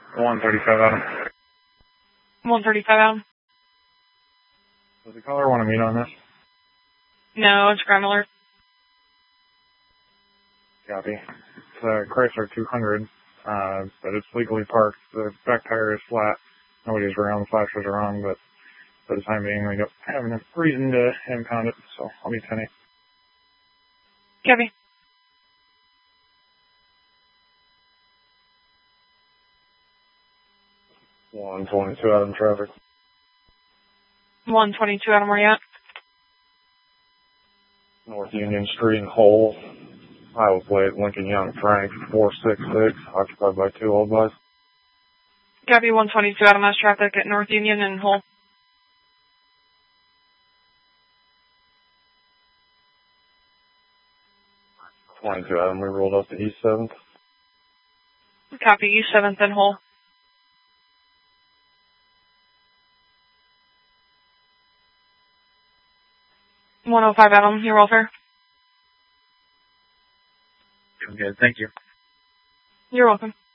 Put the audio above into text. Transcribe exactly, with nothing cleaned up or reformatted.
one thirty-five Adam. one thirty-five Adam. Does the caller want to meet on this? No, it's crime alert. Copy. It's a Chrysler two hundred, uh, but it's legally parked. The back tire is flat. Nobody's around. The flashers are on, but for the time being, we don't have enough reason to impound it, so I'll be ten eight. Copy. one twenty-two Adam traffic. one twenty-two Adam, where you at? North Union Street in Hull. Iowa plate, Lincoln Young Frank, four six six, occupied by two old boys. Copy, one twenty-two Adam, mass traffic at North Union and Hull. twenty-two Adam, we rolled up to East seventh. Copy, East seventh and Hull. one oh five Adam, your welfare. Okay, thank you. You're welcome.